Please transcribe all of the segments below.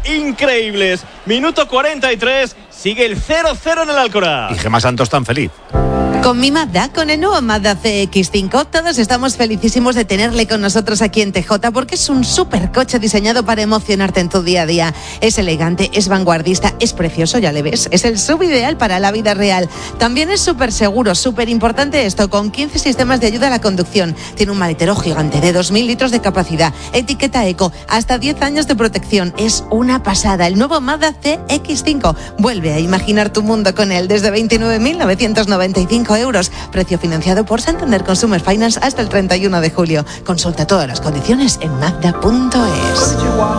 increíbles. Minuto 43, sigue el 0-0 en el Alcoraz. Y Gemma Santos tan feliz. Con mi Mazda, con el nuevo Mazda CX-5, todos estamos felicísimos de tenerle con nosotros aquí en TJ, porque es un supercoche diseñado para emocionarte en tu día a día. Es elegante, es vanguardista, es precioso, ya le ves. Es el sub ideal para la vida real. También es súper seguro, súper importante esto, con 15 sistemas de ayuda a la conducción. Tiene un maletero gigante de 2.000 litros de capacidad, etiqueta eco, hasta 10 años de protección. Es una pasada. El nuevo Mazda CX-5. Vuelve a imaginar tu mundo con él desde 29.995 euros. Precio financiado por Santander Consumer Finance hasta el 31 de julio. Consulta todas las condiciones en Mazda.es.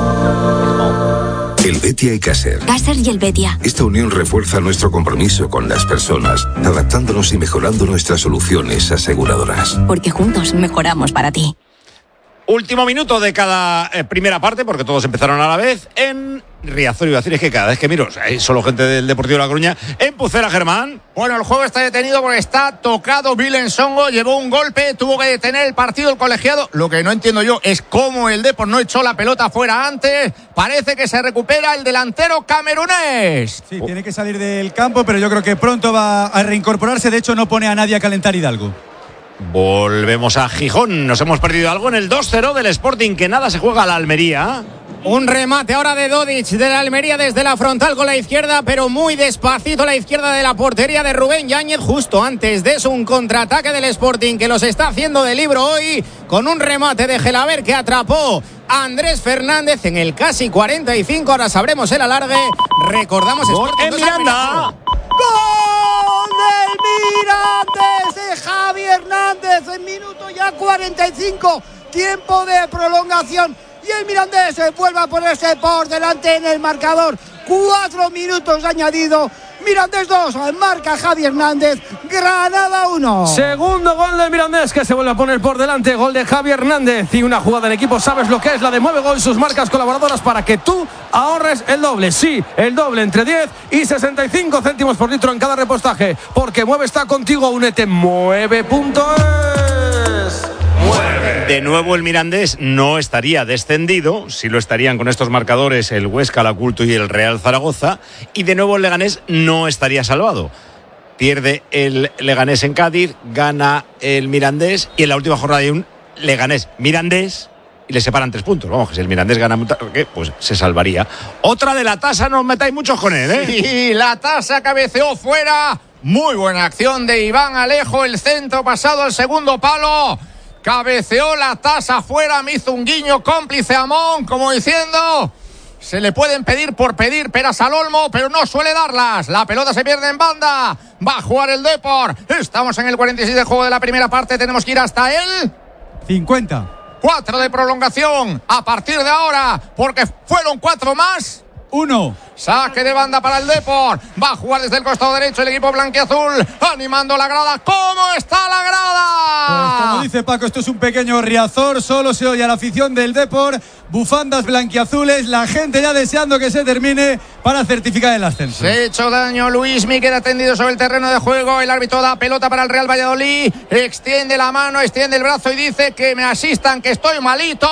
El Betia y Caser. Caser y el Betia. Esta unión refuerza nuestro compromiso con las personas, adaptándonos y mejorando nuestras soluciones aseguradoras. Porque juntos mejoramos para ti. Último minuto de cada primera parte, porque todos empezaron a la vez, en Riazor. Iba a decir, es que cada vez que miro, hay solo gente del Deportivo de La Coruña. En Pucela, Germán. Bueno, el juego está detenido porque está tocado. Vilen Songo llevó un golpe, tuvo que detener el partido el colegiado. Lo que no entiendo yo es cómo el Depor no echó la pelota fuera antes. Parece que se recupera el delantero camerunés. Sí, tiene que salir del campo, pero yo creo que pronto va a reincorporarse. De hecho, no pone a nadie a calentar Hidalgo. Volvemos a Gijón. Nos hemos perdido algo en el 2-0 del Sporting, que nada se juega a la Almería. Un remate ahora de Dodic de la Almería desde la frontal con la izquierda, pero muy despacito a la izquierda de la portería de Rubén Yáñez. Justo antes de eso, un contraataque del Sporting que los está haciendo de libro hoy, con un remate de Gelaber que atrapó a Andrés Fernández en el casi 45. Ahora sabremos el alargue. Recordamos Sporting en Miranda. ¡Gol del Mirandés de Javi Hernández! En minuto ya 45, tiempo de prolongación. Y el Mirandés vuelve a ponerse por delante en el marcador. 4 minutos añadido. Mirandés 2, marca Javi Hernández, Granada 1. Segundo gol del Mirandés, que se vuelve a poner por delante. Gol de Javi Hernández y una jugada en equipo. ¿Sabes lo que es? La de Mueve Gol, sus marcas colaboradoras, para que tú ahorres el doble. Sí, el doble, entre 10 y 65 céntimos por litro en cada repostaje. Porque Mueve está contigo. Únete, mueve.es. De nuevo el Mirandés no estaría descendido, si lo estarían con estos marcadores el Huesca, la Culto y el Real Zaragoza, y de nuevo el Leganés no estaría salvado. Pierde el Leganés en Cádiz, gana el Mirandés, y en la última jornada hay un Leganés-Mirandés y le separan 3 puntos. Vamos, que si el Mirandés gana, pues se salvaría. Otra de la Tasa, no os metáis muchos con él, ¿eh? Sí, la Tasa cabeceó fuera. Muy buena acción de Iván Alejo, el centro pasado al segundo palo. Cabeceó la Tasa fuera, me hizo un guiño cómplice a Mon, como diciendo, se le pueden pedir por pedir peras al olmo, pero no suele darlas. La pelota se pierde en banda, va a jugar el Depor. Estamos en el 46 de juego de la primera parte, tenemos que ir hasta el 50. 4 de prolongación a partir de ahora, porque fueron 4 más. 1. Saque de banda para el Depor. Va a jugar desde el costado derecho el equipo blanquiazul, animando la grada. ¿Cómo está la grada? Pues como dice Paco, esto es un pequeño Riazor. Solo se oye a la afición del Depor, bufandas blanquiazules, la gente ya deseando que se termine para certificar el ascenso. Se ha hecho daño Luismi, queda tendido sobre el terreno de juego. El árbitro da pelota para el Real Valladolid, extiende la mano, extiende el brazo y dice que me asistan, que estoy malito.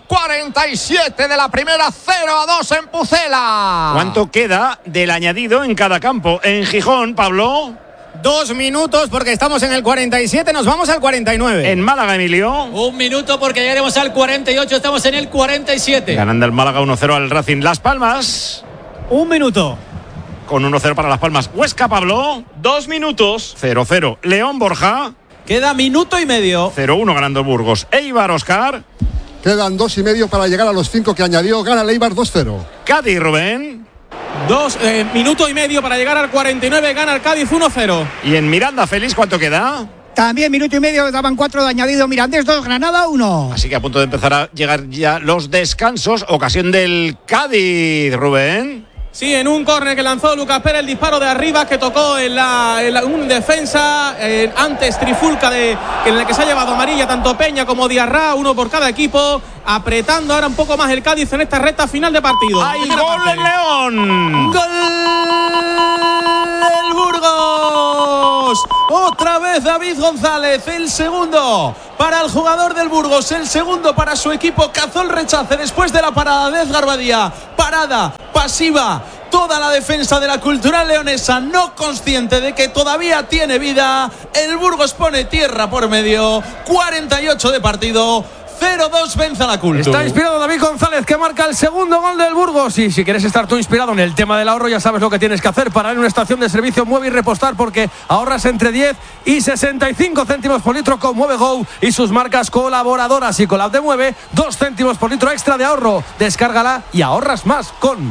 47 de la primera, 0-2 en Pucela. ¿Cuánto queda del añadido en cada campo? En Gijón, Pablo. 2 minutos porque estamos en el 47, nos vamos al 49. En Málaga, Emilio. 1 minuto porque llegaremos al 48, estamos en el 47. Ganando el Málaga 1-0 al Racing. Las Palmas. 1 minuto. Con 1-0 para Las Palmas. Huesca, Pablo. 2 minutos. 0-0. León, Borja. Queda minuto y medio. 0-1 ganando el Burgos. Eibar, Óscar. Quedan 2 y medio para llegar a los 5 que añadió. Gana el Eibar 2-0. Cádiz, Rubén. 2 minuto y medio para llegar al 49, gana el Cádiz 1-0. Y en Miranda, Félix, ¿cuánto queda? También minuto y medio, daban 4 de añadido. Mirandés 2, Granada 1. Así que a punto de empezar a llegar ya los descansos. Ocasión del Cádiz, Rubén. Sí, en un córner que lanzó Lucas Pérez, el disparo de arriba que tocó en un defensa, antes trifulca en el que se ha llevado amarilla tanto Peña como Diarra, uno por cada equipo, apretando ahora un poco más el Cádiz en esta recta final de partido. ¡Hay gol en León! ¡Gol del Burgos! Otra vez David González, el segundo para el jugador del Burgos, el segundo para su equipo. Cazó el rechace después de la parada de Edgar Badía. Parada pasiva toda la defensa de la Cultural leonesa, no consciente de que todavía tiene vida. El Burgos pone tierra por medio. 48 de partido. 0-2 vence a la Cultu. Está inspirado David González, que marca el segundo gol del Burgos. Y si quieres estar tú inspirado en el tema del ahorro, ya sabes lo que tienes que hacer. Parar en una estación de servicio Mueve y repostar, porque ahorras entre 10 y 65 céntimos por litro con Mueve Go y sus marcas colaboradoras. Y con la app de Mueve, 2 céntimos por litro extra de ahorro. Descárgala y ahorras más con...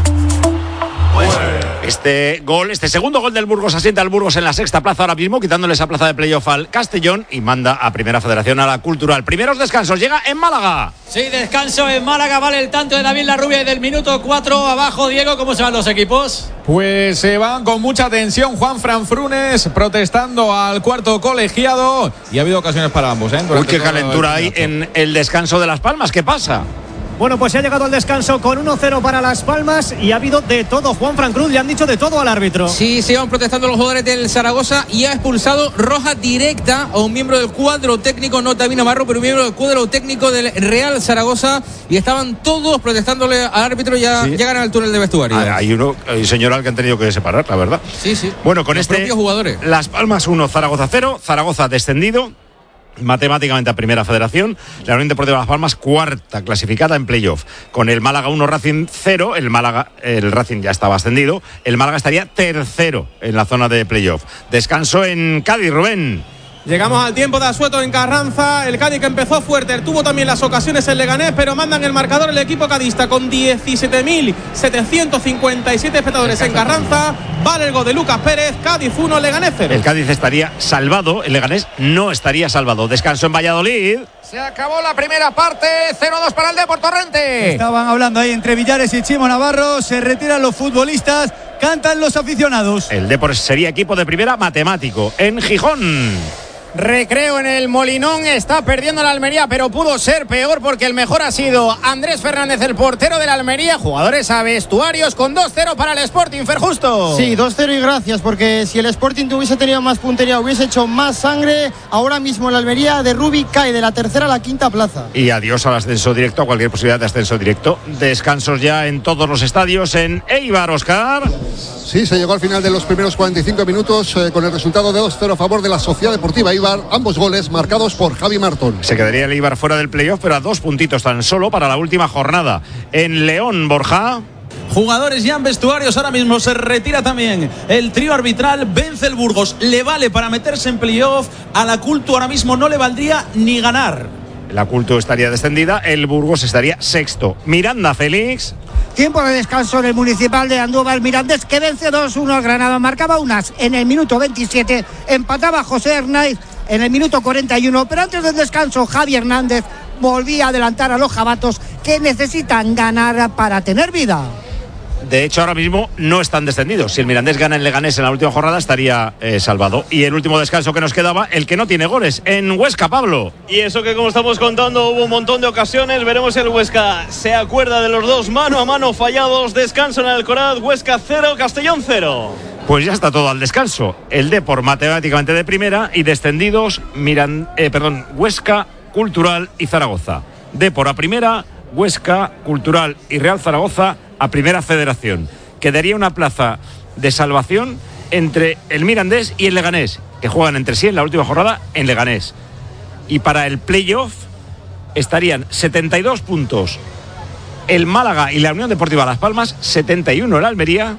Este segundo gol del Burgos asienta al Burgos en la sexta plaza ahora mismo, quitándole esa plaza de playoff al Castellón y manda a Primera Federación a la Cultural. Primeros descansos, llega en Málaga. Sí, descanso en Málaga, vale el tanto de David Larrubia y del minuto 4 abajo. Diego, ¿cómo se van los equipos? Pues se van con mucha tensión. Juanfran Frunes protestando al cuarto colegiado y ha habido ocasiones para ambos. Uy, qué calentura hay en el descanso de Las Palmas, ¿qué pasa? Bueno, pues se ha llegado al descanso con 1-0 para Las Palmas y ha habido de todo. Juanfran Cruz le han dicho de todo al árbitro. Sí, se iban protestando los jugadores del Zaragoza y ha expulsado roja directa a un miembro del cuadro técnico, no David Navarro, pero un miembro del cuadro técnico del Real Zaragoza, y estaban todos protestándole al árbitro. Ya ¿Sí? Llegan al túnel de vestuario. Hay señor al que han tenido que separar, la verdad. Sí. Bueno, con los propios jugadores. Las Palmas 1, Zaragoza 0, Zaragoza descendido matemáticamente a Primera Federación. La Unión Deportiva Las Palmas cuarta clasificada en playoff. Con el Málaga 1, Racing 0, el Racing ya estaba ascendido, el Málaga estaría tercero en la zona de playoff. Descanso en Cádiz, Rubén. Llegamos al tiempo de asueto en Carranza. El Cádiz, que empezó fuerte, tuvo también las ocasiones en Leganés, pero mandan el marcador el equipo cadista con 17.757 espectadores en Carranza. Vale el gol de Lucas Pérez. Cádiz 1, Leganés 0. El Cádiz estaría salvado, el Leganés no estaría salvado. Descanso en Valladolid. Se acabó la primera parte. 0-2 para el Depor Torrente. Estaban hablando ahí entre Villares y Chimo Navarro. Se retiran los futbolistas, cantan los aficionados. El Depor sería equipo de primera matemático en Gijón. Recreo en el Molinón, está perdiendo la Almería, pero pudo ser peor porque el mejor ha sido Andrés Fernández, el portero de la Almería. Jugadores a vestuarios con 2-0 para el Sporting, Ferjusto. Sí, 2-0 y gracias, porque si el Sporting hubiese tenido más puntería, hubiese hecho más sangre. Ahora mismo la Almería de Rubi cae de la tercera a la quinta plaza. Y adiós al ascenso directo, a cualquier posibilidad de ascenso directo. Descansos ya en todos los estadios en Eibar, Óscar. Sí, se llegó al final de los primeros 45 minutos con el resultado de 2-0 a favor de la Sociedad Deportiva Eibar, ambos goles marcados por Javi Martón. Se quedaría el Eibar fuera del playoff, pero a 2 puntitos tan solo para la última jornada. En León, Borja. Jugadores ya en vestuarios, ahora mismo se retira también el trío arbitral. Vence el Burgos, le vale para meterse en playoff. A la Cultu ahora mismo no le valdría ni ganar. La Cultu estaría descendida, el Burgos estaría sexto. Miranda, Félix. Tiempo de descanso en el Municipal de Andújar. Mirandés, que vence 2-1 al Granada. Marcaba Unas en el minuto 27. Empataba José Hernández en el minuto 41. Pero antes del descanso, Javi Hernández volvía a adelantar a los jabatos, que necesitan ganar para tener vida. De hecho, ahora mismo no están descendidos. Si el Mirandés gana en Leganés en la última jornada, estaría salvado. Y el último descanso que nos quedaba, el que no tiene goles, en Huesca, Pablo. Y eso que, como estamos contando, hubo un montón de ocasiones. Veremos el Huesca se acuerda de los dos mano a mano fallados. Descanso en el Alcoraz. Huesca 0, Castellón 0. Pues ya está todo al descanso. El Depor matemáticamente de primera y descendidos Huesca, Cultural y Zaragoza. Depor a primera, Huesca, Cultural y Real Zaragoza a Primera Federación. Quedaría una plaza de salvación entre el Mirandés y el Leganés, que juegan entre sí en la última jornada en Leganés. Y para el playoff estarían 72 puntos el Málaga y la Unión Deportiva Las Palmas, 71 el Almería,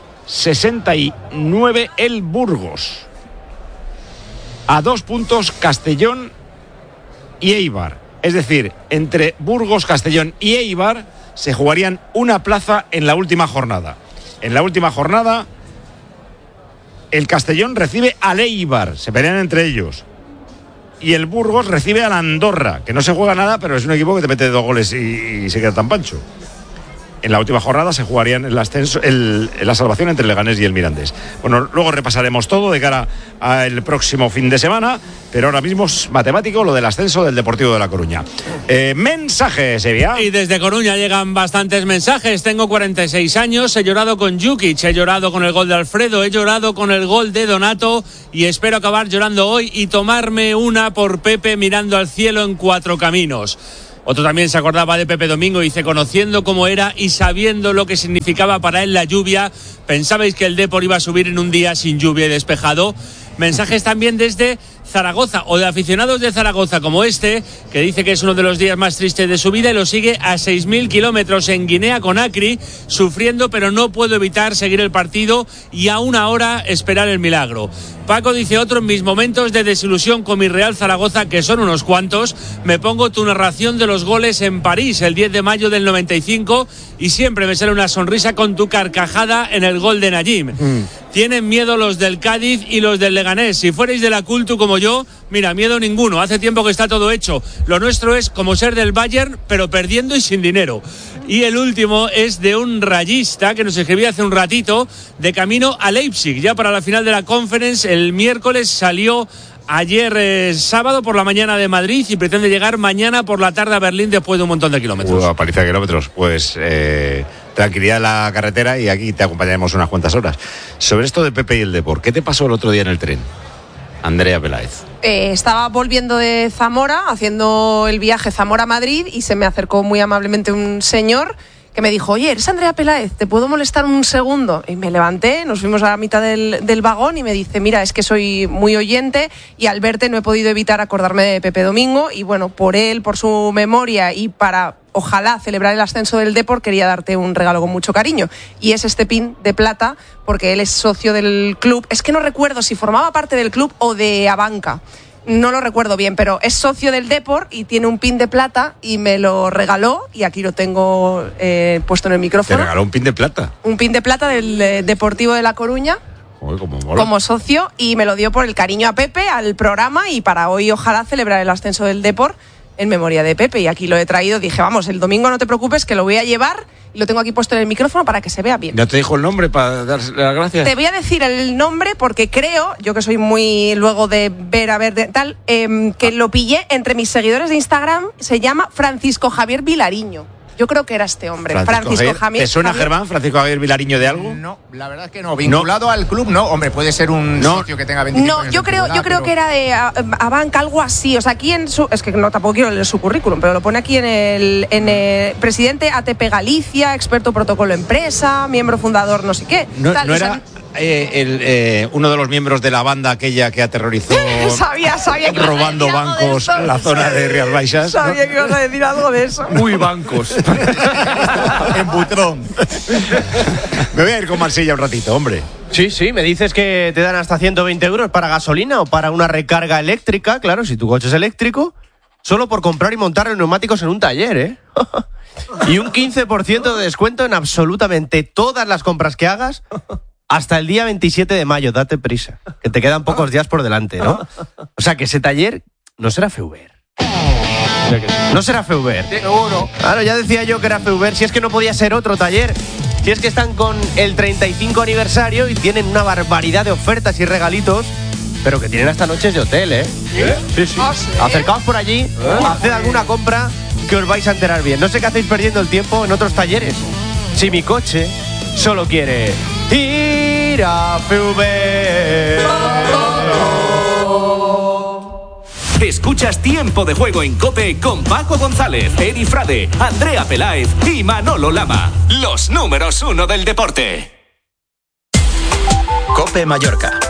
69 el Burgos. A 2 puntos Castellón y Eibar. Es decir, entre Burgos, Castellón y Eibar se jugarían una plaza en la última jornada. En la última jornada, el Castellón recibe al Eibar, se pelean entre ellos. Y el Burgos recibe al Andorra, que no se juega nada, pero es un equipo que te mete 2 goles y se queda tan pancho. En la última jornada se jugarían el ascenso, la salvación entre el Leganés y el Mirandés. Bueno, luego repasaremos todo de cara al próximo fin de semana, pero ahora mismo es matemático lo del ascenso del Deportivo de La Coruña. Mensajes, Sevilla. Y desde Coruña llegan bastantes mensajes. Tengo 46 años, he llorado con Jukic, he llorado con el gol de Alfredo, he llorado con el gol de Donato y espero acabar llorando hoy y tomarme una por Pepe mirando al cielo en Cuatro Caminos. Otro también se acordaba de Pepe Domingo, dice, conociendo cómo era y sabiendo lo que significaba para él la lluvia, ¿pensabais que el Depor iba a subir en un día sin lluvia y despejado? Mensajes también desde Zaragoza o de aficionados de Zaragoza como este, que dice que es uno de los días más tristes de su vida y lo sigue a 6.000 kilómetros en Guinea Conakry, sufriendo, pero no puedo evitar seguir el partido y aún ahora esperar el milagro. Paco dice, otro en mis momentos de desilusión con mi Real Zaragoza, que son unos cuantos, me pongo tu narración de los goles en París el 10 de mayo del 95 y siempre me sale una sonrisa con tu carcajada en el gol de Najim. Tienen miedo los del Cádiz y los del Leganés. Si fuerais de la Cultu como yo, mira, miedo ninguno. Hace tiempo que está todo hecho. Lo nuestro es como ser del Bayern, pero perdiendo y sin dinero. Y el último es de un rayista que nos escribía hace un ratito, de camino a Leipzig, ya para la final de la Conference. El miércoles salió ayer sábado por la mañana de Madrid y pretende llegar mañana por la tarde a Berlín después de un montón de kilómetros. Paliza de kilómetros. Pues tranquilidad en la carretera y aquí te acompañaremos unas cuantas horas. Sobre esto de Pepe y el Depor, ¿qué te pasó el otro día en el tren, Andrea Peláez? Estaba volviendo de Zamora, haciendo el viaje Zamora-Madrid, y se me acercó muy amablemente un señor que me dijo, oye, ¿eres Andrea Peláez? ¿Te puedo molestar un segundo? Y me levanté, nos fuimos a la mitad del vagón y me dice, mira, es que soy muy oyente y al verte no he podido evitar acordarme de Pepe Domingo y bueno, por él, por su memoria y para ojalá celebrar el ascenso del Depor, quería darte un regalo con mucho cariño. Y es este pin de plata, porque él es socio del club. Es que no recuerdo si formaba parte del club o de Abanca. No lo recuerdo bien, pero es socio del Depor y tiene un pin de plata y me lo regaló y aquí lo tengo puesto en el micrófono. ¿Te regaló un pin de plata? Un pin de plata del Deportivo de La Coruña. Joder, como socio, y me lo dio por el cariño a Pepe, al programa, y para hoy ojalá celebrar el ascenso del Depor en memoria de Pepe, y aquí lo he traído. Dije, vamos, el domingo no te preocupes que lo voy a llevar y lo tengo aquí puesto en el micrófono para que se vea bien. ¿No te dijo el nombre para dar las gracias? Te voy a decir el nombre porque creo, yo que soy muy luego de ver, tal, que lo pillé entre mis seguidores de Instagram. Se llama Francisco Javier Vilariño. Yo creo que era este hombre, Francisco Javier. ¿Te suena, Germán, Francisco Javier Vilariño de algo? No, la verdad es que no. Vinculado al club, no. Hombre, puede ser un socio que tenga 25 años. Yo creo que era de Abanca, algo así. O sea, aquí en su... Es que no, tampoco quiero leer su currículum, pero lo pone aquí en el presidente ATP Galicia, experto protocolo empresa, miembro fundador no sé qué. No era... uno de los miembros de la banda aquella que aterrorizó sabía que robando bancos en la zona de Rías Baixas. Sabía que ibas a decir algo de eso. Muy bancos. En Butrón. Me voy a ir con Marsella un ratito, hombre. Sí, me dices que te dan hasta 120 euros para gasolina o para una recarga eléctrica, claro, si tu coche es eléctrico, solo por comprar y montar los neumáticos en un taller, ¿eh? Y un 15% de descuento en absolutamente todas las compras que hagas hasta el día 27 de mayo, date prisa, que te quedan pocos días por delante, ¿no? O sea, que ese taller no será Feuber. No será Feuber. Seguro. Claro, ya decía yo que era Feuber, si es que no podía ser otro taller. Si es que están con el 35 aniversario y tienen una barbaridad de ofertas y regalitos, pero que tienen hasta noches de hotel, ¿eh? Sí. Acercaos por allí, haced alguna compra que os vais a enterar bien. No sé qué hacéis perdiendo el tiempo en otros talleres. Si mi coche solo quiere ir a Feuber. Escuchas Tiempo de Juego en COPE con Paco González, Eri Frade, Andrea Peláez y Manolo Lama. Los números 1 del deporte. COPE Mallorca.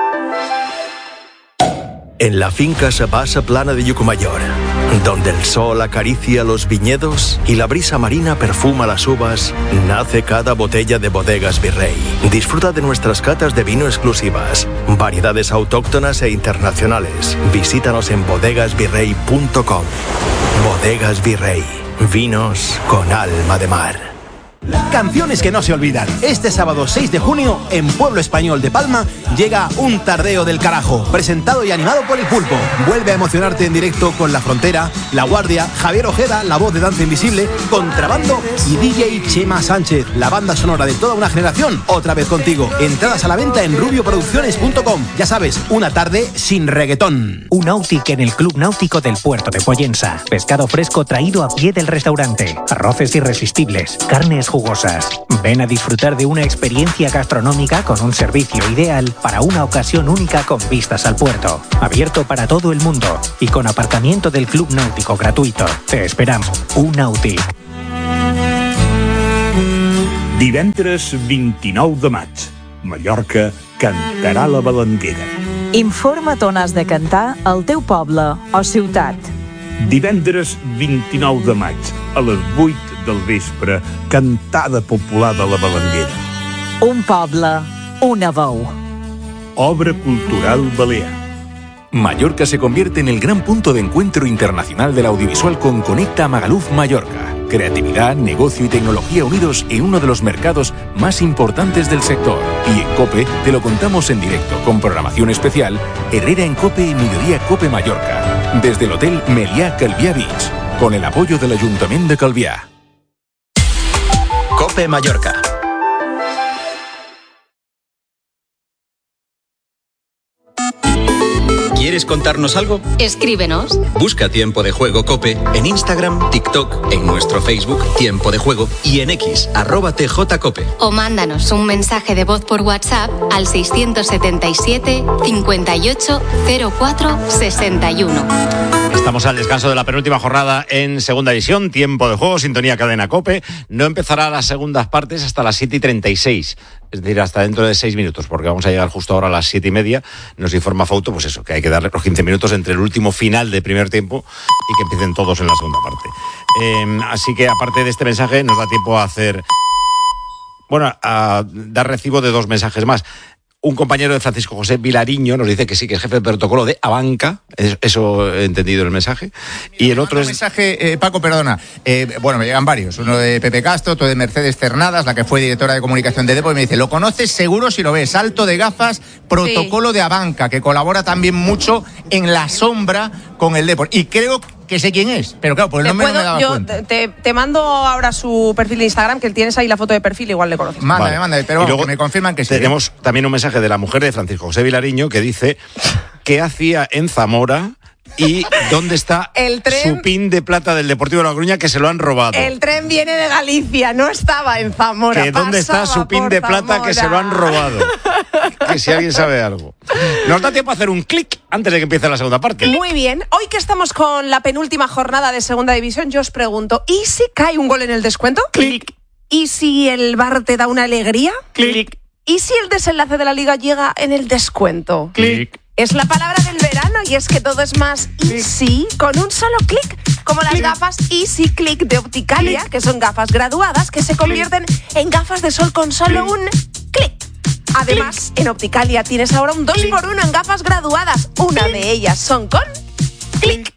En la finca Sabasa Plana de Llucmajor, donde el sol acaricia los viñedos y la brisa marina perfuma las uvas, nace cada botella de Bodegas Virrey. Disfruta de nuestras catas de vino exclusivas, variedades autóctonas e internacionales. Visítanos en bodegasvirrey.com. Bodegas Virrey, vinos con alma de mar. Canciones que no se olvidan. Este sábado 6 de junio, en Pueblo Español de Palma, llega Un Tardeo del Carajo, presentado y animado por El Pulpo. Vuelve a emocionarte en directo con La Frontera, La Guardia, Javier Ojeda, la voz de Danza Invisible, Contrabando y DJ Chema Sánchez, la banda sonora de toda una generación, otra vez contigo. Entradas a la venta en rubioproducciones.com. Ya sabes, una tarde sin reggaetón. Un náutic en el Club Náutico del Puerto de Pollensa. Pescado fresco traído a pie del restaurante. Arroces irresistibles, carnes jugosas. Ven a disfrutar de una experiencia gastronómica con un servicio ideal para una ocasión única con vistas al puerto. Abierto para todo el mundo y con aparcamiento del Club Náutico gratuito. Te esperamos. Nautic. Divendres 29 de maig, Mallorca cantarà la Balanguera. Informa't on has de cantar al teu poble o ciutat. Divendres 29 de maig, a les 8 del vespre, cantada popular de la Balanguera. Un poble, una veu. Obra cultural balear. Mallorca se convierte en el gran punto de encuentro internacional del audiovisual con Conecta Magaluf Mallorca. Creatividad, negocio y tecnología unidos en uno de los mercados más importantes del sector. Y en COPE te lo contamos en directo, con programación especial Herrera en COPE y Mediodía COPE Mallorca. Desde el Hotel Meliá Calviá Beach, con el apoyo del Ayuntamiento de Calviá. COPE Mallorca. ¿Quieres contarnos algo? Escríbenos. Busca Tiempo de Juego COPE en Instagram, TikTok, en nuestro Facebook Tiempo de Juego y en X, @TJCOPE. O mándanos un mensaje de voz por WhatsApp al 677 58 04 61. Estamos al descanso de la penúltima jornada en Segunda División, Tiempo de Juego, sintonía cadena COPE. No empezará las segundas partes hasta las 7:36, es decir, hasta dentro de 6 minutos, porque vamos a llegar justo ahora a las 7:30. Nos informa Fauto, pues eso, que hay que darle los 15 minutos entre el último final de primer tiempo y que empiecen todos en la segunda parte. Así que, aparte de este mensaje, nos da tiempo a dar recibo de 2 mensajes más. Un compañero de Francisco José Vilariño nos dice que sí, que es jefe de protocolo de Abanca. Eso he entendido el mensaje. Y el otro es... mensaje, Paco, perdona. Me llegan varios. Uno de Pepe Castro, otro de Mercedes Cernadas, la que fue directora de comunicación de Depor, y me dice, lo conoces seguro si lo ves. Alto de gafas, protocolo de Abanca, que colabora también mucho en la sombra con el Depor. Y creo que sé quién es, pero claro, por el nombre no me daba cuenta. Te mando ahora su perfil de Instagram, que tienes ahí la foto de perfil, igual le conoces. Mándame, pero luego me confirman que sí. Tenemos también un mensaje de la mujer de Francisco José Vilariño que dice qué hacía en Zamora y dónde está su pin de plata del Deportivo de La Coruña, que se lo han robado. El tren viene de Galicia, no estaba en Zamora. Que dónde está su pin de plata, que se lo han robado. Que si alguien sabe algo. Nos da tiempo a hacer un clic antes de que empiece la segunda parte. Muy bien. Hoy que estamos con la penúltima jornada de Segunda División, yo os pregunto, ¿y si cae un gol en el descuento? Clic. ¿Y si el VAR te da una alegría? Clic. ¿Y si el desenlace de la liga llega en el descuento? Clic. Es la palabra del verano y es que todo es más easy con un solo clic, como las gafas Easy Click de Opticalia, que son gafas graduadas que se convierten en gafas de sol con solo un clic. Además, en Opticalia tienes ahora un 2x1 en gafas graduadas. Una de ellas son con clic.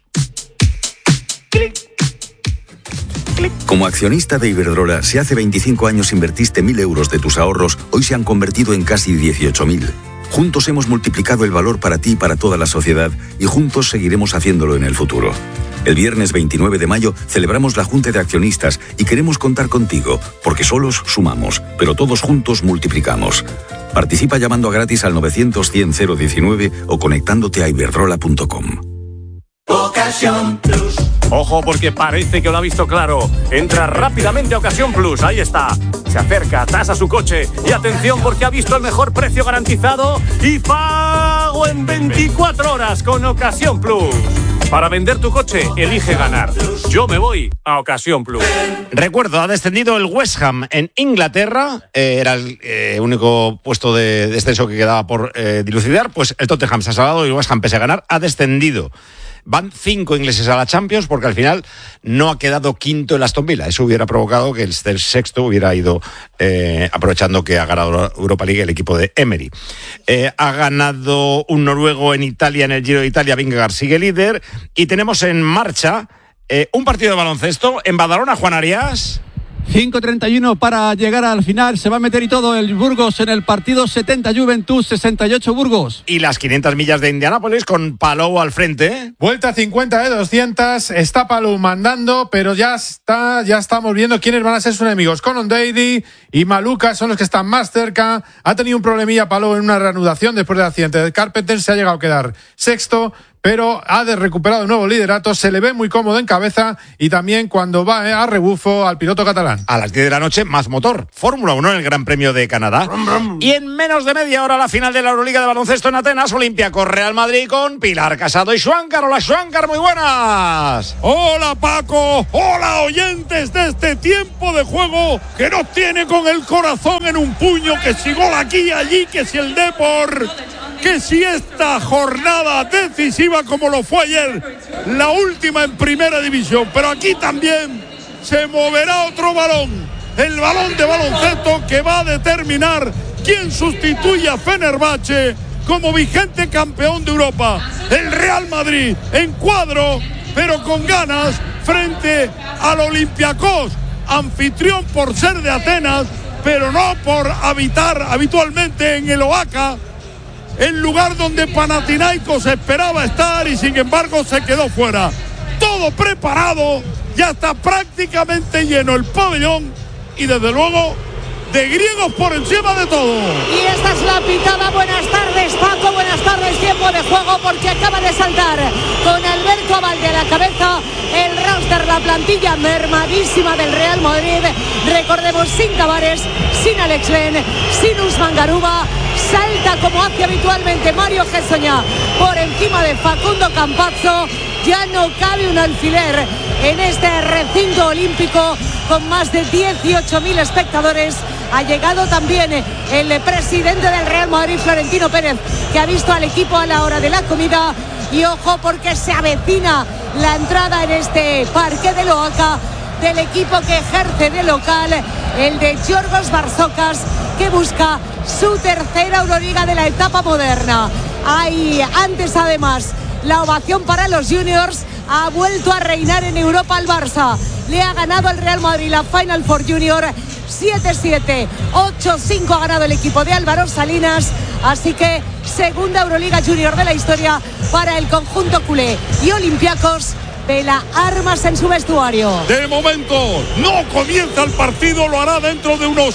Como accionista de Iberdrola, si hace 25 años invertiste 1.000 euros de tus ahorros, hoy se han convertido en casi 18.000. Juntos hemos multiplicado el valor para ti y para toda la sociedad, y juntos seguiremos haciéndolo en el futuro. El viernes 29 de mayo celebramos la Junta de Accionistas y queremos contar contigo, porque solos sumamos, pero todos juntos multiplicamos. Participa llamando a gratis al 900-100-019 o conectándote a iberdrola.com. Ocasión Plus. Ojo, porque parece que lo ha visto claro. Entra rápidamente a Ocasión Plus, ahí está. Se acerca, tasa su coche y atención porque ha visto el mejor precio garantizado y pago en 24 horas con Ocasión Plus. Para vender tu coche, elige ganar. Yo me voy a Ocasión Plus. Recuerdo, ha descendido el West Ham en Inglaterra. Era el único puesto de descenso que quedaba por dilucidar. Pues el Tottenham se ha salvado y el West Ham, pese a ganar, ha descendido. Van 5 ingleses a la Champions porque al final no ha quedado quinto el Aston Villa. Eso hubiera provocado que el sexto hubiera ido, aprovechando que ha ganado Europa League el equipo de Emery. Ha ganado un noruego en Italia, en el Giro de Italia. Vingegaard sigue líder. Y tenemos en marcha un partido de baloncesto en Badalona. Juan Arias. 5:31 para llegar al final. Se va a meter y todo el Burgos en el partido. 70 Juventud, 68 Burgos. Y las 500 millas de Indianápolis con Palou al frente. Vuelta 50 de 200. Está Palou mandando, pero ya estamos viendo quiénes van a ser sus enemigos. Conor Daly y Maluka son los que están más cerca. Ha tenido un problemilla Palou en una reanudación después del accidente de Carpenter. Se ha llegado a quedar sexto, pero ha recuperado de nuevo liderato, se le ve muy cómodo en cabeza y también cuando va a rebufo al piloto catalán. A las 10 de la noche, más motor. Fórmula 1 en el Gran Premio de Canadá. Brum, brum. Y en menos de media hora la final de la Euroliga de baloncesto en Atenas, Olympiacos Real Madrid con Pilar Casado y Schwankar. Hola Schwankar, muy buenas. Hola Paco, hola oyentes de este tiempo de juego que nos tiene con el corazón en un puño, que si gol aquí y allí, que si el Depor, que si esta jornada decisiva como lo fue ayer, la última en primera división, pero aquí también se moverá otro balón, el balón de baloncesto que va a determinar quién sustituye a Fenerbahce como vigente campeón de Europa. El Real Madrid en cuadro, pero con ganas, frente al Olympiacos, anfitrión por ser de Atenas, pero no por habitar habitualmente en el Oaxaca, el lugar donde Panathinaikos esperaba estar y sin embargo se quedó fuera. Todo preparado, ya está prácticamente lleno el pabellón y desde luego de griegos por encima de todo. Y esta es la pitada. Buenas tardes Paco, buenas tardes, tiempo de juego, porque acaba de saltar con Alberto Abalde a la cabeza el roster, la plantilla mermadísima del Real Madrid. Recordemos, sin Tavares, sin Alex Len, sin Usman Garuba. Salta como hace habitualmente Mario Gessoña por encima de Facundo Campazzo. Ya no cabe un alfiler en este recinto olímpico con más de 18.000 espectadores. Ha llegado también el presidente del Real Madrid, Florentino Pérez, que ha visto al equipo a la hora de la comida. Y ojo, porque se avecina la entrada en este parque de Oaxaca del equipo que ejerce de local, el de Giorgos Barzokas, que busca su tercera Euroliga de la etapa moderna. Hay antes además la ovación para los juniors. Ha vuelto a reinar en Europa el Barça. Le ha ganado al Real Madrid la Final Four Junior 7-7, 8-5 ha ganado el equipo de Álvaro Salinas. Así que segunda Euroliga Junior de la historia para el conjunto culé. Y Olympiacos vela armas en su vestuario. De momento no comienza el partido, lo hará dentro de unos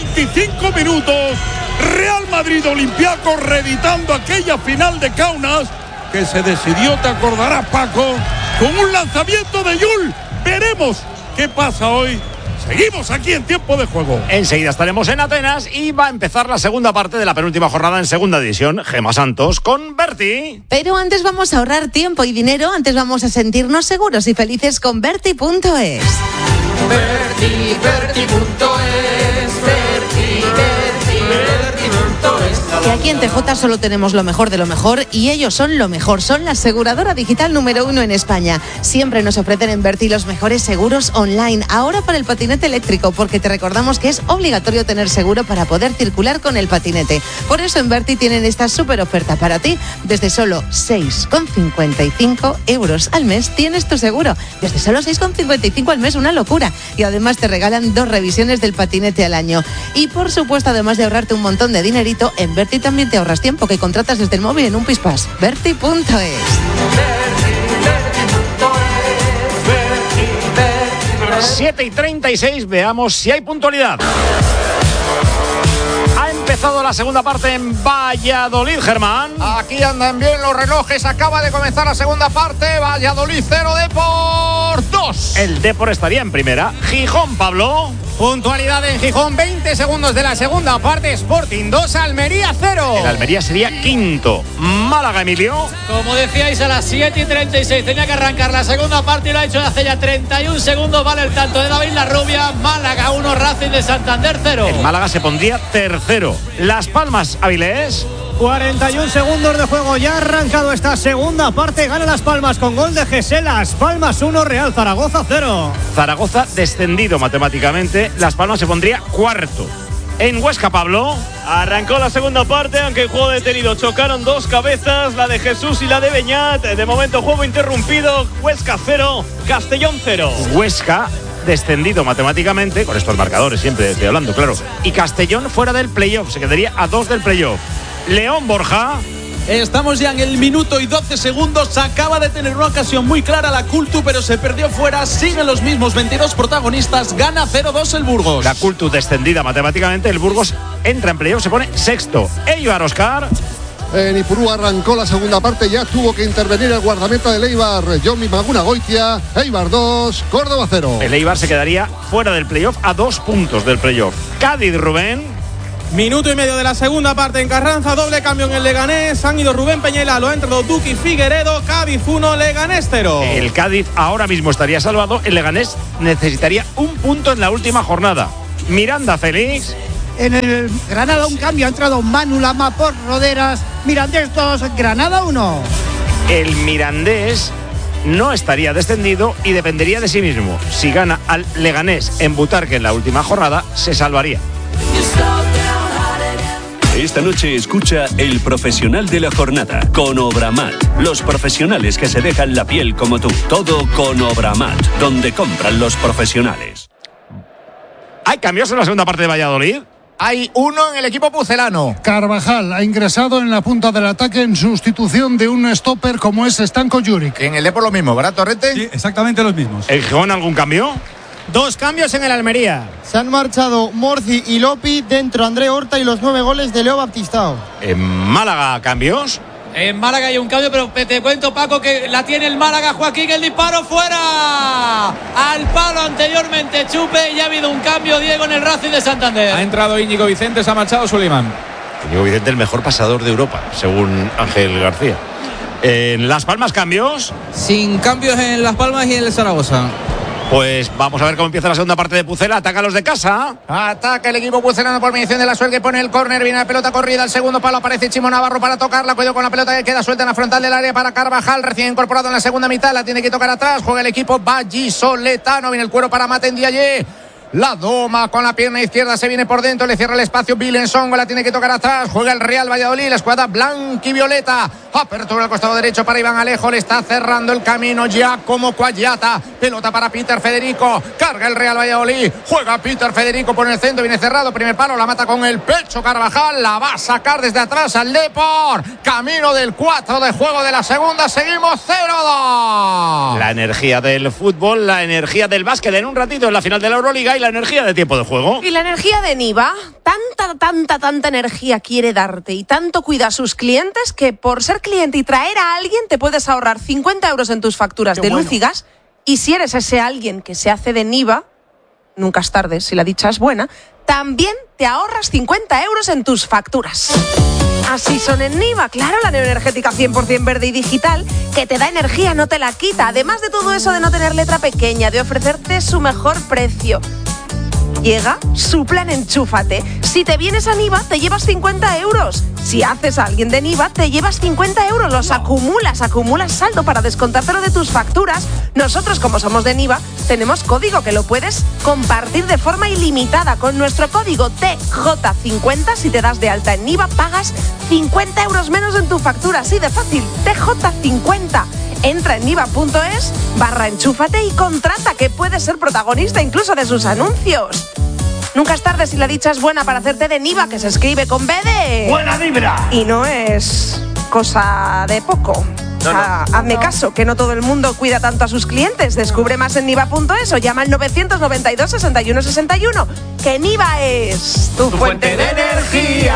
25 minutos. Real Madrid Olympiacos, reeditando aquella final de Kaunas que se decidió, te acordarás Paco, con un lanzamiento de Yul. Veremos qué pasa hoy. Seguimos aquí en tiempo de juego. Enseguida estaremos en Atenas y va a empezar la segunda parte de la penúltima jornada en segunda división. Gemma Santos con Berti. Pero antes vamos a ahorrar tiempo y dinero, antes vamos a sentirnos seguros y felices con Berti.es. Berti.es, Que aquí en TJ solo tenemos lo mejor de lo mejor y ellos son lo mejor. Son la aseguradora digital número 1 en España. Siempre nos ofrecen en Berti los mejores seguros online. Ahora para el patinete eléctrico, porque te recordamos que es obligatorio tener seguro para poder circular con el patinete. Por eso en Berti tienen esta súper oferta para ti. Desde solo 6,55 euros al mes tienes tu seguro. Desde solo 6,55 al mes, una locura. Y además te regalan 2 revisiones del patinete al año. Y por supuesto, además de ahorrarte un montón de dinerito, en Berti también te ahorras tiempo que contratas desde el móvil en un Pispas. Berti.es. 7:36, veamos si hay puntualidad. Ha empezado la segunda parte en Valladolid, Germán. Aquí andan bien los relojes, acaba de comenzar la segunda parte. Valladolid 0, Depor 2. El Depor estaría en primera. Gijón, Pablo. Puntualidad en Gijón, 20 segundos de la segunda parte. Sporting 2, Almería 0. El Almería sería quinto. Málaga, Emilio. Como decíais, a las 7:36 tenía que arrancar la segunda parte y lo ha hecho hace ya 31 segundos. Vale el tanto de David Larrubia. Málaga 1, Racing de Santander 0. El Málaga se pondría tercero. Las Palmas, Avilés. 41 segundos de juego, ya ha arrancado esta segunda parte. Gana Las Palmas con gol de Gesé. Las Palmas 1, Real Zaragoza 0. Zaragoza descendido matemáticamente. Las Palmas se pondría cuarto. En Huesca, Pablo. Arrancó la segunda parte, aunque el juego detenido. Chocaron 2 cabezas, la de Jesús y la de Beñat. De momento juego interrumpido. Huesca 0, Castellón 0. Huesca descendido matemáticamente, con estos marcadores siempre estoy hablando, claro. Y Castellón fuera del playoff, se quedaría a 2 del playoff. León, Borja. Estamos ya en el minuto y 12 segundos. Acaba de tener una ocasión muy clara la Cultu, pero se perdió fuera. Siguen los mismos 22 protagonistas. Gana 0-2 el Burgos. La Cultu descendida matemáticamente. El Burgos entra en playoff, se pone sexto. Eibar, Oscar. en Ipurú arrancó la segunda parte, ya tuvo que intervenir el guardameta del Eibar, Jomi Magunagoitia. Eibar 2, Córdoba 0. El Eibar se quedaría fuera del playoff a 2 puntos del playoff. Cádiz, Rubén. Minuto y medio de la segunda parte en Carranza, doble cambio en el Leganés. Han ido Rubén Peñela, lo ha entrado Duque y Figueredo. Cádiz 1, Leganés 0. El Cádiz ahora mismo estaría salvado. El Leganés necesitaría un punto en la última jornada. Miranda, Félix. En el Granada un cambio, ha entrado Manu Lama por Roderas. Mirandés 2, Granada 1. El Mirandés no estaría descendido y dependería de sí mismo. Si gana al Leganés en Butarque en la última jornada, se salvaría. Esta noche escucha El Profesional de la Jornada con Obramat. Los profesionales que se dejan la piel como tú. Todo con Obramat, donde compran los profesionales. ¿Hay cambios en la segunda parte de Valladolid? Hay uno en el equipo pucelano. Carvajal ha ingresado en la punta del ataque en sustitución de un stopper como es Stanko Juric. En el Depor lo mismo, ¿verdad, Torrente? Sí, exactamente los mismos. ¿El Gijón algún cambio? 2 cambios en el Almería. Se han marchado Morci y Lopi, dentro André Horta y los 9 goles de Leo Baptistao. En Málaga, ¿cambios? En Málaga hay un cambio, pero te cuento, Paco, que la tiene el Málaga. Joaquín, el disparo fuera. Al palo anteriormente Chupe y ha habido un cambio, Diego, en el Racing de Santander. Ha entrado Íñigo Vicente, se ha marchado Suleiman. Íñigo Vicente, el mejor pasador de Europa, según Ángel García. En Las Palmas, ¿cambios? Sin cambios en Las Palmas y en el Zaragoza. Pues vamos a ver cómo empieza la segunda parte de Pucela. Ataca a los de casa. Ataca el equipo pucelano por mediación de la Suel, que pone el córner. Viene la pelota corrida al segundo palo. Aparece Chimo Navarro para tocarla. Cuidado con la pelota que queda suelta en la frontal del área para Carvajal. Recién incorporado en la segunda mitad. La tiene que tocar atrás. Juega el equipo vallisoletano. Viene el cuero para Maten Diaye. La doma con la pierna izquierda, se viene por dentro, le cierra el espacio Bilensongo, la tiene que tocar atrás, juega el Real Valladolid, la escuadra blanquivioleta, apertura al costado derecho para Iván Alejo, le está cerrando el camino ya como Cuayata, pelota para Peter Federico, carga el Real Valladolid, juega Peter Federico por el centro, viene cerrado, primer palo, la mata con el pecho Carvajal, la va a sacar desde atrás al Depor, camino del 4 de juego de la segunda, seguimos 0-2. La energía del fútbol, la energía del básquet en un ratito en la final de la Euroliga y la energía de tiempo de juego. Y la energía de Niva, tanta energía quiere darte y tanto cuida a sus clientes que por ser cliente y traer a alguien te puedes ahorrar 50 euros en tus facturas de luz y gas. Y si eres ese alguien que se hace de Niva, nunca es tarde si la dicha es buena, también te ahorras 50 euros en tus facturas. Así son en Niva, claro, la neoenergética 100% verde y digital, que te da energía, no te la quita. Además de todo eso de no tener letra pequeña, de ofrecerte su mejor precio. Llega su plan Enchúfate. Si te vienes a Niva, te llevas 50 euros. Si haces a alguien de Niva, te llevas 50 euros. Los acumulas saldo para descontártelo de tus facturas. Nosotros, como somos de Niva, tenemos código que lo puedes compartir de forma ilimitada. Con nuestro código TJ50, si te das de alta en Niva, pagas 50 euros menos en tu factura. Así de fácil, TJ50. Entra en niva.es/enchúfate y contrata, que puedes ser protagonista incluso de sus anuncios. Nunca es tarde si la dicha es buena para hacerte de Niva, que se escribe con B de... ¡Buena vibra! Y no es cosa de poco. Hazme caso, que no todo el mundo cuida tanto a sus clientes. Descubre más en niva.es o llama al 992 61 61. Que Niva es tu fuente de energía.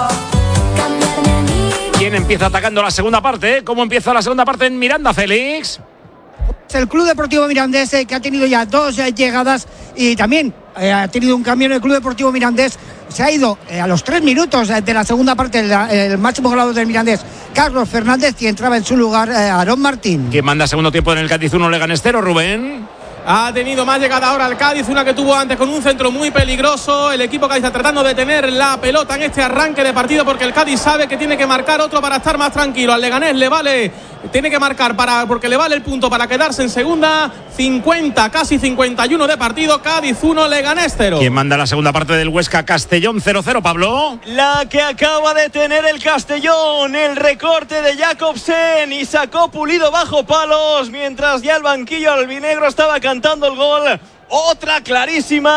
¿Quién empieza atacando la segunda parte? ¿Cómo empieza la segunda parte en Miranda, Félix? El Club Deportivo Mirandés, que ha tenido ya 2 llegadas y también ha tenido un cambio en el Club Deportivo Mirandés. Se ha ido a los 3 minutos de la segunda parte el máximo goleador del Mirandés, Carlos Fernández, y entraba en su lugar Aarón Martín. ¿Quién manda segundo tiempo en el Cádiz 1 Leganés 0, Rubén? Ha tenido más llegada ahora al Cádiz, una que tuvo antes con un centro muy peligroso. El equipo Cádiz está tratando de tener la pelota en este arranque de partido, porque el Cádiz sabe que tiene que marcar otro para estar más tranquilo. Al Leganés le vale, tiene que marcar porque le vale el punto para quedarse en segunda. 50, casi 51 de partido. Cádiz 1, Leganés 0. ¿Quién manda la segunda parte del Huesca Castellón 0-0, Pablo? La que acaba de tener el Castellón, el recorte de Jacobsen, y sacó Pulido bajo palos, mientras ya el banquillo albinegro estaba cantando el gol. Otra clarísima,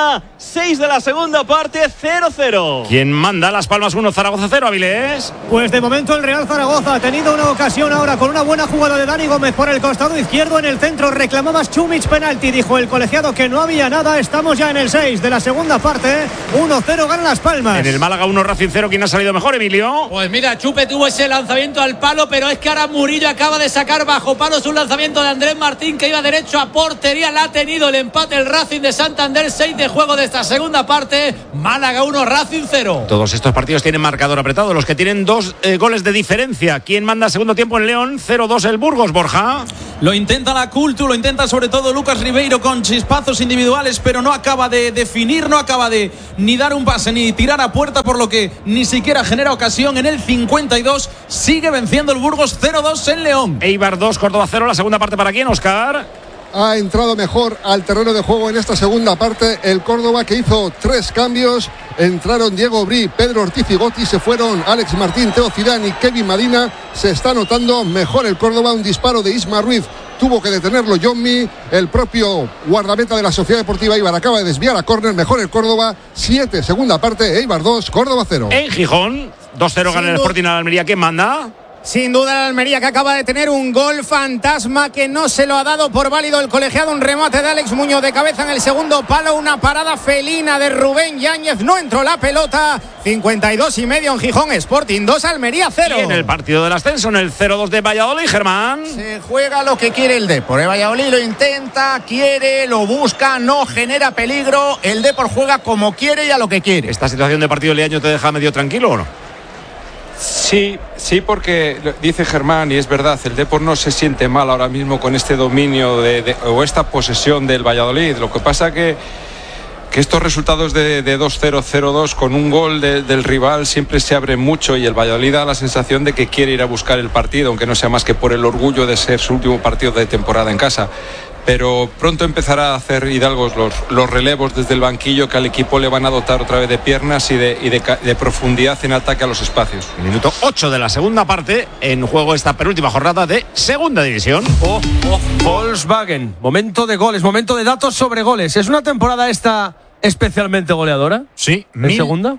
6 de la segunda parte, 0-0. ¿Quién manda? Las Palmas 1, Zaragoza 0, Avilés. Pues de momento el Real Zaragoza ha tenido una ocasión ahora con una buena jugada de Dani Gómez por el costado izquierdo. En el centro reclamaba Chumich penalti, dijo el colegiado que no había nada. Estamos ya en el 6 de la segunda parte, 1-0 gana Las Palmas. En el Málaga 1, Racing 0, ¿quién ha salido mejor, Emilio? Pues mira, Chupe tuvo ese lanzamiento al palo, pero es que ahora Murillo acaba de sacar bajo palos un lanzamiento de Andrés Martín que iba derecho a portería. La ha tenido el empate el Racing de Santander, 6 de juego de esta segunda parte. Málaga 1, Racing 0. Todos estos partidos tienen marcador apretado, los que tienen 2 goles de diferencia. ¿Quién manda segundo tiempo en León? 0-2 el Burgos, Borja. Lo intenta la Cultu, lo intenta sobre todo Lucas Ribeiro con chispazos individuales, pero no acaba de definir, no acaba de ni dar un pase ni tirar a puerta, por lo que ni siquiera genera ocasión. En el 52 sigue venciendo el Burgos 0-2 en León. Eibar 2, Córdoba 0, la segunda parte para quién, Óscar. Ha entrado mejor al terreno de juego en esta segunda parte el Córdoba, que hizo 3 cambios. Entraron Diego Bri, Pedro Ortiz y Gotti, se fueron Alex Martín, Teo Zidane y Kevin Madina. Se está notando mejor el Córdoba, un disparo de Isma Ruiz tuvo que detenerlo Johnny, el propio guardameta de la Sociedad Deportiva Eibar acaba de desviar a córner, mejor el Córdoba. 7, segunda parte, Eibar 2, Córdoba 0. En Gijón 2-0 gana el Sporting a Almería. ¿Quién manda? Sin duda el Almería, que acaba de tener un gol fantasma que no se lo ha dado por válido el colegiado. Un remate de Alex Muñoz de cabeza en el segundo palo, una parada felina de Rubén Yáñez, no entró la pelota. 52,5 en Gijón, Sporting 2, Almería 0. Y en el partido del ascenso, en el 0-2 de Valladolid, Germán. Se juega lo que quiere el Depor. El Valladolid lo intenta, quiere, lo busca, no genera peligro. El Depor juega como quiere y a lo que quiere. ¿Esta situación de partido Leaño te deja medio tranquilo o no? Sí, porque dice Germán, y es verdad, el Depor no se siente mal ahora mismo con este dominio o esta posesión del Valladolid. Lo que pasa que estos resultados de 2-0, 0-2 con un gol del rival siempre se abren mucho, y el Valladolid da la sensación de que quiere ir a buscar el partido, aunque no sea más que por el orgullo de ser su último partido de temporada en casa. Pero pronto empezará a hacer Hidalgos los relevos desde el banquillo, que al equipo le van a dotar otra vez de piernas y de profundidad en ataque a los espacios. Minuto 8 de la segunda parte, en juego esta penúltima jornada de segunda división. Volkswagen, momento de goles, momento de datos sobre goles. ¿Es una temporada esta especialmente goleadora? Sí, ¿en segunda?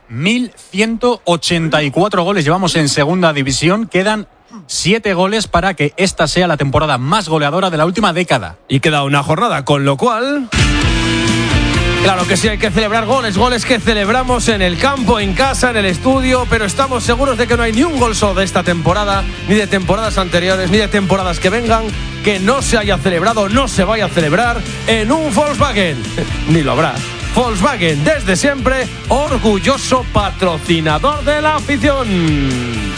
1184 goles llevamos en segunda división, quedan 7 goles para que esta sea la temporada más goleadora de la última década. Y queda una jornada, con lo cual... Claro que sí, hay que celebrar goles que celebramos en el campo, en casa, en el estudio, pero estamos seguros de que no hay ni un gol solo de esta temporada, ni de temporadas anteriores, ni de temporadas que vengan, que no se haya celebrado, no se vaya a celebrar en un Volkswagen. Ni lo habrá. Volkswagen, desde siempre, orgulloso patrocinador de la afición.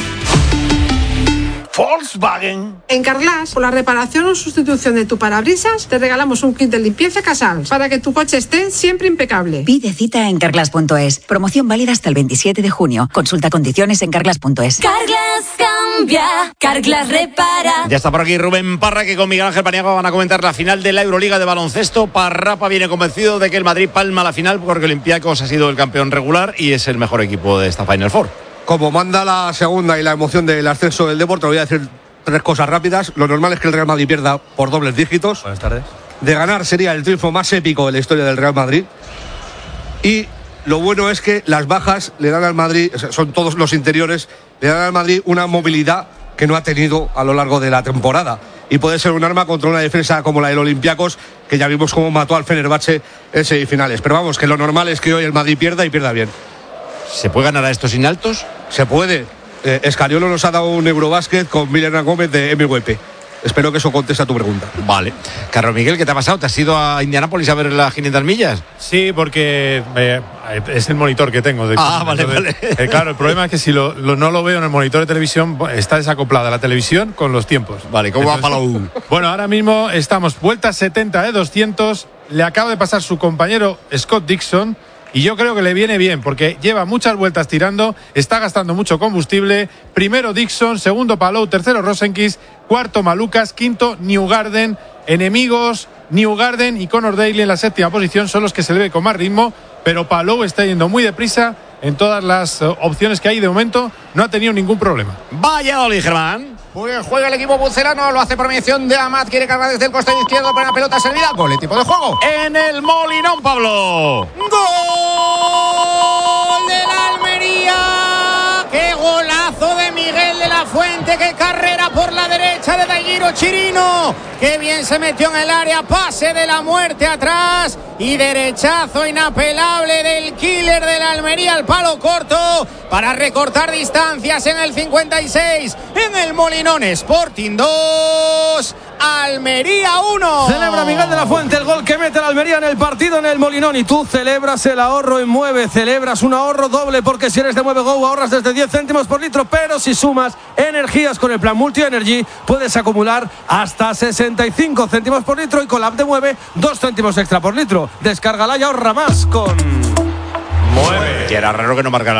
Volkswagen. En Carglass, por la reparación o sustitución de tu parabrisas, te regalamos un kit de limpieza Casals para que tu coche esté siempre impecable. Pide cita en Carglass.es. Promoción válida hasta el 27 de junio. Consulta condiciones en Carglass.es. Carglass cambia, Carglass repara. Ya está por aquí Rubén Parra, que con Miguel Ángel Paniagua van a comentar la final de la Euroliga de baloncesto. Parrapa viene convencido de que el Madrid palma la final porque el Olympiacos ha sido el campeón regular y es el mejor equipo de esta Final Four. Como manda la segunda y la emoción del ascenso del Depor, te voy a decir 3 cosas rápidas. Lo normal es que el Real Madrid pierda por dobles dígitos. Buenas tardes. De ganar sería el triunfo más épico de la historia del Real Madrid. Y lo bueno es que las bajas le dan al Madrid, son todos los interiores, le dan al Madrid una movilidad que no ha tenido a lo largo de la temporada. Y puede ser un arma contra una defensa como la del Olympiacos, que ya vimos cómo mató al Fenerbahce en semifinales. Pero vamos, que lo normal es que hoy el Madrid pierda y pierda bien. ¿Se puede ganar a estos sin altos? Se puede. Escariolo nos ha dado un Eurobásquet con Milena Gómez de MVP. Espero que eso conteste a tu pregunta. Vale. Carlos Miguel, ¿qué te ha pasado? ¿Te has ido a Indianápolis a ver las 500 millas? Sí, porque es el monitor que tengo. Vale, entonces, vale. Claro, el problema es que si no lo veo en el monitor de televisión, está desacoplada la televisión con los tiempos. Vale, ¿cómo va para la U? Bueno, ahora mismo estamos vuelta 70 de 200. Le acaba de pasar su compañero Scott Dixon. Y yo creo que le viene bien, porque lleva muchas vueltas tirando, está gastando mucho combustible. Primero Dixon, segundo Palou, tercero Rosenquist, cuarto Malukas, quinto Newgarden. Enemigos, Newgarden y Connor Daly en la séptima posición son los que se le ve con más ritmo, pero Palou está yendo muy deprisa en todas las opciones que hay de momento, no ha tenido ningún problema. Valladolid, Germán. Pues juega el equipo pucelano, lo hace por mediación de Amat, quiere cargar desde el costado izquierdo para la pelota servida. Gol, el tipo de juego. En el Molinón, Pablo. ¡Gol del Almería! ¡Qué golazo de Miguel de la Fuente! ¡Qué carrera por la derecha de Daguiro Chirino! ¡Qué bien se metió en el área! Pase de la muerte atrás y derechazo inapelable del killer de la Almería al palo corto para recortar distancias en el 56. En el Molinón, Sporting 2, Almería 1. Celebra Miguel de la Fuente el gol que mete la Almería en el partido en el Molinón, y tú celebras el ahorro en Mueve, celebras un ahorro doble, porque si eres de Mueve Go ahorras desde 10 céntimos por litro, pero si sumas energías con el plan Multi Energy puedes acumular hasta 65 céntimos por litro, y con la app de Mueve 2 céntimos extra por litro. Descárgala y ahorra más con Mueve. Y era raro que no marcara